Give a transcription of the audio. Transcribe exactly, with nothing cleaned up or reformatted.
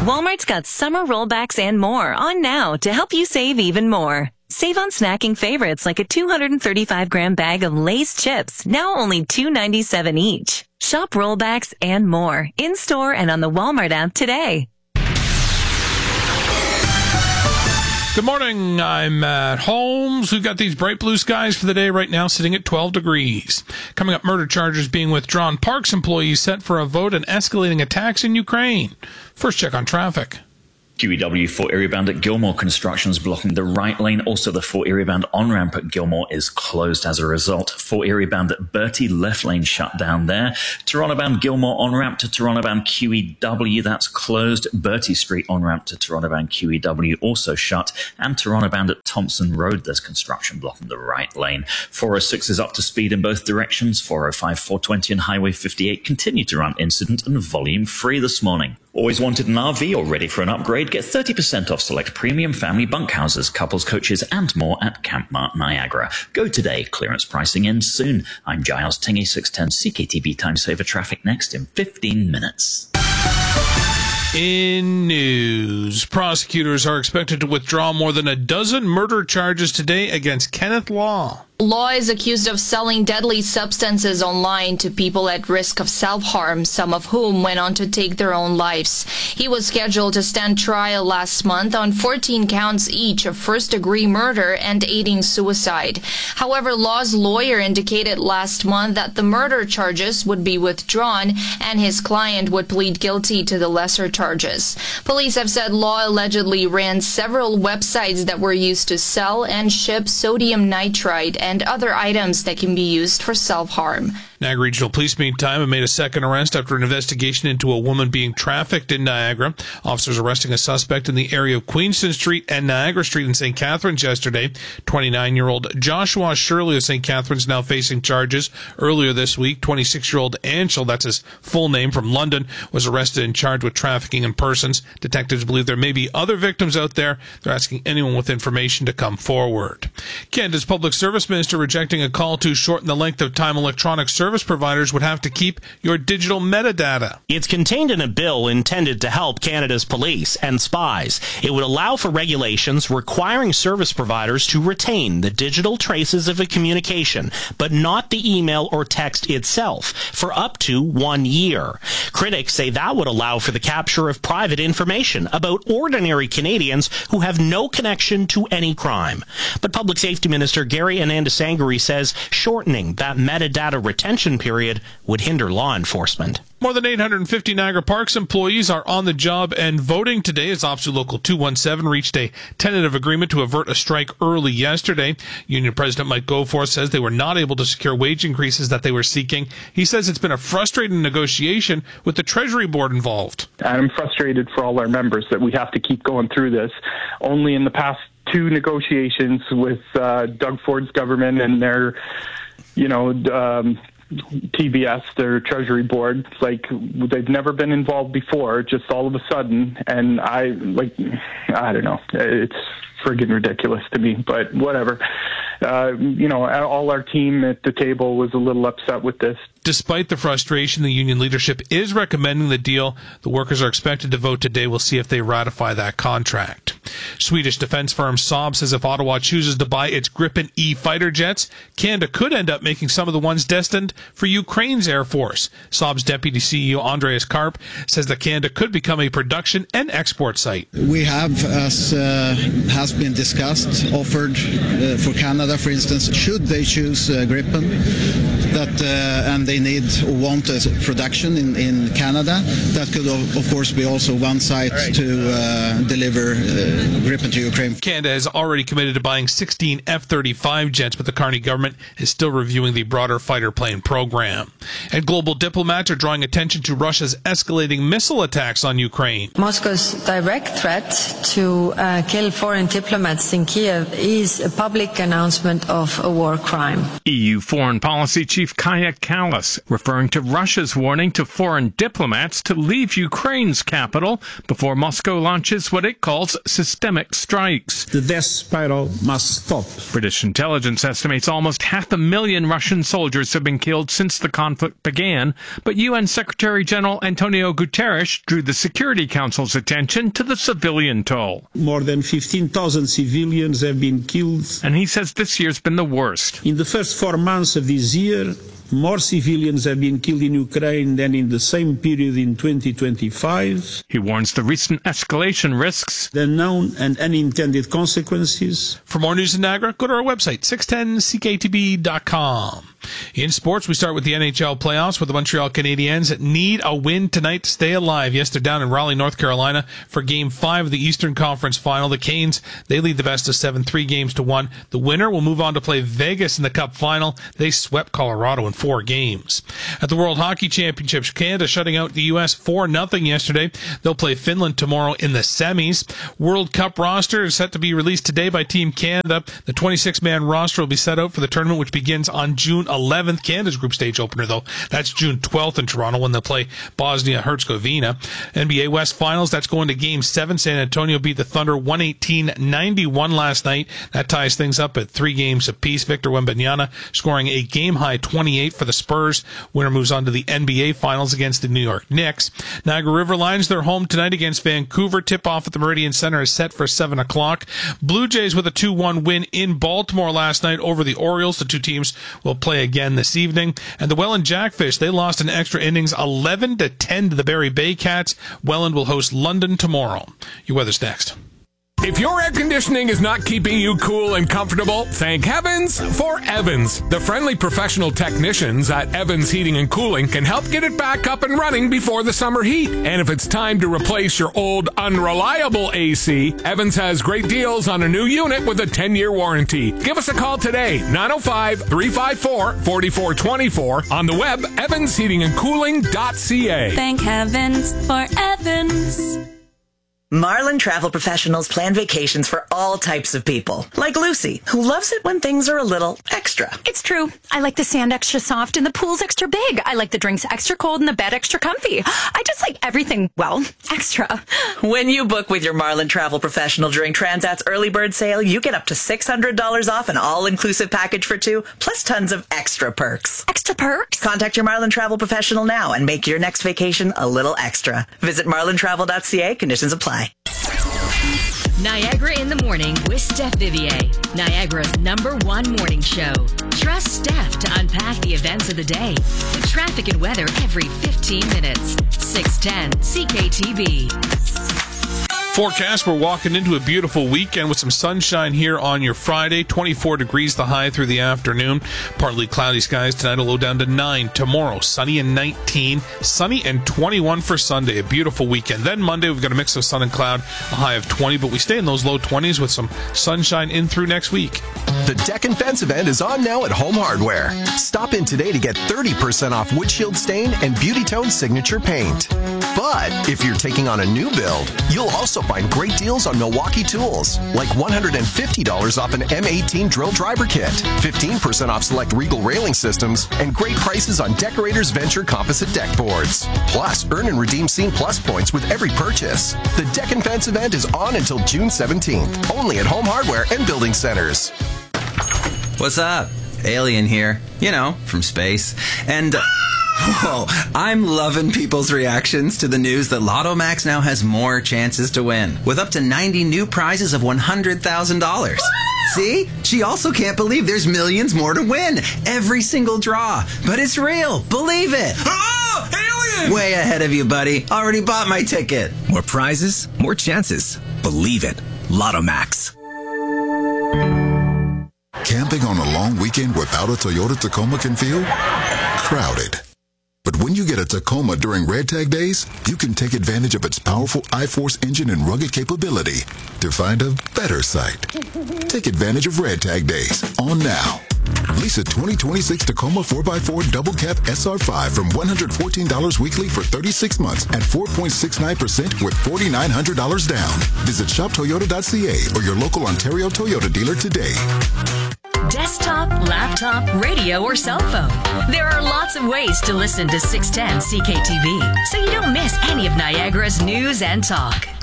Walmart's got summer rollbacks and more on now to help you save even more. Save on snacking favorites like a two hundred thirty-five gram bag of Lay's chips, now only two dollars and ninety-seven cents each. Shop rollbacks and more in-store and on the Walmart app today. Good morning, I'm Matt Holmes. We've got these bright blue skies for the day right now, sitting at twelve degrees. Coming up, murder charges being withdrawn. Parks employees set for a vote and escalating attacks in Ukraine. First check on traffic. Q E W four area bound at Gilmore, construction's blocking the right lane. Also, the four area bound on-ramp at Gilmore is closed as a result. four area bound at Bertie, left lane shut down there. Toronto bound Gilmore on-ramp to Toronto bound Q E W, that's closed. Bertie Street on-ramp to Toronto bound Q E W also shut. And Toronto bound at Thompson Road, there's construction blocking the right lane. four oh six is up to speed in both directions. four oh five, four twenty and Highway fifty-eight continue to run incident and volume free this morning. Always wanted an R V or ready for an upgrade? Get thirty percent off select premium family bunkhouses, couples coaches, and more at Camp Mart Niagara. Go today. Clearance pricing ends soon. I'm Giles Tingy, six ten C K T B Time Saver Traffic next in fifteen minutes. In news, prosecutors are expected to withdraw more than a dozen murder charges today against Kenneth Law. Law is accused of selling deadly substances online to people at risk of self-harm, some of whom went on to take their own lives. He was scheduled to stand trial last month on fourteen counts each of first-degree murder and aiding suicide. However, Law's lawyer indicated last month that the murder charges would be withdrawn and his client would plead guilty to the lesser charges. Police have said Law allegedly ran several websites that were used to sell and ship sodium nitrite and other items that can be used for self-harm. Niagara Regional Police, meantime, have made a second arrest after an investigation into a woman being trafficked in Niagara. Officers arresting a suspect in the area of Queenston Street and Niagara Street in Saint Catharines yesterday. twenty-nine-year-old Joshua Shirley of Saint Catharines now facing charges. Earlier this week, twenty-six-year-old Anshel, that's his full name, from London, was arrested and charged with trafficking in persons. Detectives believe there may be other victims out there. They're asking anyone with information to come forward. Canada's Public Service Minister rejecting a call to shorten the length of time electronic service Service providers would have to keep your digital metadata. It's contained in a bill intended to help Canada's police and spies. It would allow for regulations requiring service providers to retain the digital traces of a communication, but not the email or text itself, for up to one year. Critics say that would allow for the capture of private information about ordinary Canadians who have no connection to any crime. But Public Safety Minister Gary Anandasangari says shortening that metadata retention period would hinder law enforcement. More than eight hundred fifty Niagara Parks employees are on the job and voting today as OPSEU Local two one seven reached a tentative agreement to avert a strike early yesterday. Union President Mike Goforth says they were not able to secure wage increases that they were seeking. He says it's been a frustrating negotiation with the Treasury Board involved. I'm frustrated for all our members that we have to keep going through this. Only in the past two negotiations with uh, Doug Ford's government and their, you know, um, T B S, their Treasury Board, like they've never been involved before, just all of a sudden. And I, like, I don't know, it's friggin' ridiculous to me, but whatever. Uh, you know, all our team at the table was a little upset with this. Despite the frustration, the union leadership is recommending the deal. The workers are expected to vote today. We'll see if they ratify that contract. Swedish defense firm Saab says if Ottawa chooses to buy its Gripen E fighter jets, Canada could end up making some of the ones destined for Ukraine's Air Force. Saab's deputy C E O Andreas Karp says that Canada could become a production and export site. We have, as uh, has been discussed, offered uh, for Canada, for instance, should they choose uh, Gripen, that uh, and they need or want a production in, in Canada, that could of, of course be also one site right. to uh, deliver uh, Gripen to Ukraine. Canada has already committed to buying sixteen F thirty-five jets, but the Carney government is still reviewing the broader fighter plane program. And global diplomats are drawing attention to Russia's escalating missile attacks on Ukraine. Moscow's direct threat to uh, kill foreign diplomats in Kiev is a public announcement of a war crime. E U Foreign Policy Chief Chief Kaja Kallas, referring to Russia's warning to foreign diplomats to leave Ukraine's capital before Moscow launches what it calls systemic strikes. The death spiral must stop. British intelligence estimates almost half a million Russian soldiers have been killed since the conflict began, but U N Secretary General Antonio Guterres drew the Security Council's attention to the civilian toll. More than fifteen thousand civilians have been killed. And he says this year's been the worst. In the first four months of this year, more civilians have been killed in Ukraine than in the same period in twenty twenty-five. He warns the recent escalation risks, the known and unintended consequences. For more news in Niagara, go to our website, six ten C K T B dot com. In sports, we start with the N H L playoffs, where the Montreal Canadiens need a win tonight to stay alive. Yes, they're down in Raleigh, North Carolina for Game five of the Eastern Conference Final. The Canes, they lead the best of seven, three games to one. The winner will move on to play Vegas in the Cup Final. They swept Colorado in four games. At the World Hockey Championships, Canada shutting out the U S four nothing yesterday. They'll play Finland tomorrow in the semis. World Cup roster is set to be released today by Team Canada. The twenty-six man roster will be set out for the tournament, which begins on June eleventh. Canada's group stage opener, though, that's June twelfth in Toronto when they'll play Bosnia-Herzegovina. N B A West Finals, that's going to Game seven. San Antonio beat the Thunder one eighteen ninety-one last night. That ties things up at three games apiece. Victor Wembanyama scoring a game-high twenty-eight for the Spurs. Winner moves on to the N B A Finals against the New York Knicks. Niagara River Lions, they're home tonight against Vancouver. Tip-off at the Meridian Center is set for seven o'clock. Blue Jays with a two one win in Baltimore last night over the Orioles. The two teams will play again this evening. And the Welland Jackfish, they lost in extra innings eleven to ten to the Barry Bay Cats. Welland will host London tomorrow. Your weather's next. If your air conditioning is not keeping you cool and comfortable, thank heavens for Evans. The friendly professional technicians at Evans Heating and Cooling can help get it back up and running before the summer heat. And if it's time to replace your old unreliable A C, Evans has great deals on a new unit with a ten year warranty. Give us a call today, nine oh five, three five four, four four two four, on the web, evans heating and cooling dot c a. Thank heavens for Evans. Marlin Travel Professionals plan vacations for all types of people, like Lucy, who loves it when things are a little extra. It's true. I like the sand extra soft and the pool's extra big. I like the drinks extra cold and the bed extra comfy. I just like everything, well, extra. When you book with your Marlin Travel Professional during Transat's early bird sale, you get up to six hundred dollars off an all-inclusive package for two, plus tons of extra perks. Extra perks? Contact your Marlin Travel Professional now and make your next vacation a little extra. Visit marlin travel dot c a. Conditions apply. Niagara in the Morning with Steph Vivier, Niagara's number one morning show. Trust Steph to unpack the events of the day with traffic and weather every fifteen minutes. six ten C K T B. Forecast, we're walking into a beautiful weekend with some sunshine here on your Friday. twenty-four degrees the high through the afternoon. Partly cloudy skies tonight, a low down to nine. Tomorrow, sunny and nineteen. Sunny and twenty-one for Sunday. A beautiful weekend. Then Monday, we've got a mix of sun and cloud, a high of twenty, but we stay in those low twenties with some sunshine in through next week. The Deck and Fence event is on now at Home Hardware. Stop in today to get thirty percent off windshield stain and Beauty Tone signature paint. But if you're taking on a new build, you'll also find great deals on Milwaukee tools, like one hundred fifty dollars off an M eighteen drill driver kit, fifteen percent off select Regal railing systems, and great prices on Decorators Venture composite deck boards. Plus, earn and redeem Scene Plus points with every purchase. The Deck and Fence event is on until June seventeenth, only at Home Hardware and Building Centers. What's up? Alien here. You know, from space. And... Uh, whoa, I'm loving people's reactions to the news that Lotto Max now has more chances to win, with up to ninety new prizes of one hundred thousand dollars. See? She also can't believe there's millions more to win. Every single draw. But it's real. Believe it. Oh, alien! Way ahead of you, buddy. Already bought my ticket. More prizes, more chances. Believe it. Lotto Max. Camping on a long weekend without a Toyota Tacoma can feel crowded. But when you get a Tacoma during Red Tag Days, you can take advantage of its powerful I-Force engine and rugged capability to find a better site. Take advantage of Red Tag Days on now. Lease a twenty twenty-six Tacoma four by four Double Cab S R five from one hundred fourteen dollars weekly for thirty-six months at four point six nine percent with four thousand nine hundred dollars down. Visit shop toyota dot c a or your local Ontario Toyota dealer today. desktop, laptop, radio, or cell phone. There are lots of ways to listen to six ten C K T V, so you don't miss any of Niagara's news and talk.